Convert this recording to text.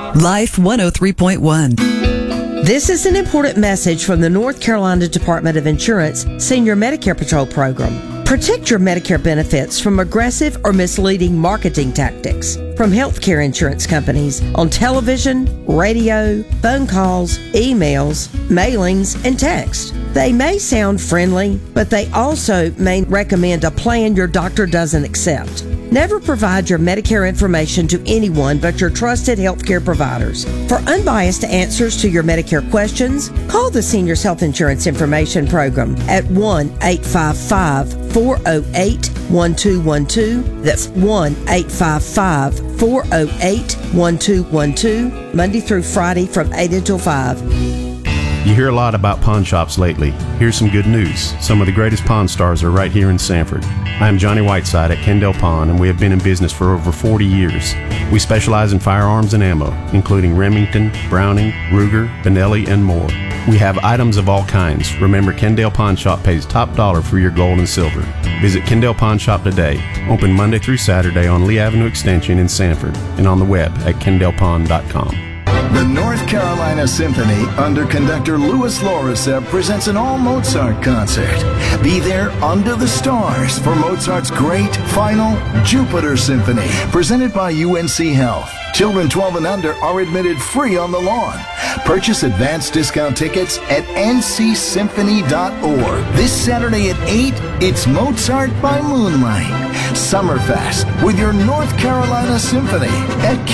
Life 103.1. This is an important message from the North Carolina Department of Insurance Senior Medicare Patrol Program. Protect your Medicare benefits from aggressive or misleading marketing tactics from healthcare insurance companies on television, radio, phone calls, emails, mailings, and text. They may sound friendly, but they also may recommend a plan your doctor doesn't accept. Never provide your Medicare information to anyone but your trusted healthcare providers. For unbiased answers to your Medicare questions, call the Seniors Health Insurance Information Program at 1-855-408-1212. That's 1-855-408-1212, Monday through Friday from 8 until 5. You hear a lot about pawn shops lately. Here's some good news. Some of the greatest pawn stars are right here in Sanford. I am Johnny Whiteside at Kendall Pawn, and we have been in business for over 40 years. We specialize in firearms and ammo, including Remington, Browning, Ruger, Benelli, and more. We have items of all kinds. Remember, Kendall Pawn Shop pays top dollar for your gold and silver. Visit Kendall Pawn Shop today. Open Monday through Saturday on Lee Avenue Extension in Sanford, and on the web at kendallpawn.com. The North Carolina Symphony, under conductor Louis Lorisev, presents an all-Mozart concert. Be there under the stars for Mozart's great final Jupiter Symphony, presented by UNC Health. Children 12 and under are admitted free on the lawn. Purchase advanced discount tickets at ncsymphony.org. This Saturday at 8, it's Mozart by Moonlight. Summerfest with your North Carolina Symphony at